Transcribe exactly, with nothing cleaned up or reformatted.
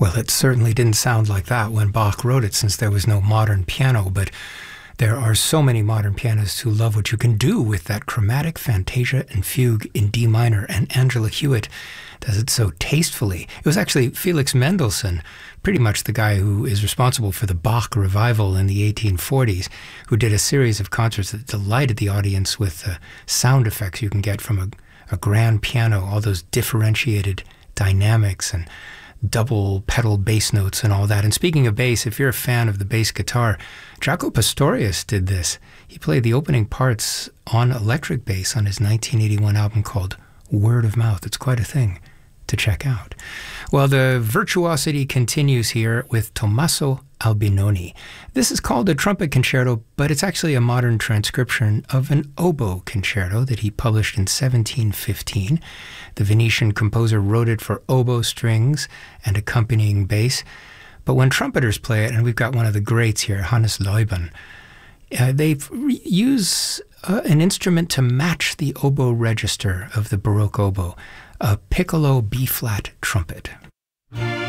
Well, it certainly didn't sound like that when Bach wrote it, since there was no modern piano, but there are so many modern pianists who love what you can do with that chromatic fantasia and fugue in D minor, and Angela Hewitt does it so tastefully. It was actually Felix Mendelssohn, pretty much the guy who is responsible for the Bach revival in the eighteen forties, who did a series of concerts that delighted the audience with the sound effects you can get from a, a grand piano, all those differentiated dynamics and double pedal bass notes and all that. And speaking of bass, if you're a fan of the bass guitar, Jaco Pastorius did this. He played the opening parts on electric bass on his nineteen eighty-one album called Word of Mouth. It's quite a thing to check out. Well, the virtuosity continues here with Tommaso Albinoni. This is called a trumpet concerto, but it's actually a modern transcription of an oboe concerto that he published in seventeen fifteen. The Venetian composer wrote it for oboe strings and accompanying bass. But when trumpeters play it, and we've got one of the greats here, Hannes Leuben, uh, they use uh, an instrument to match the oboe register of the Baroque oboe, a piccolo B-flat trumpet.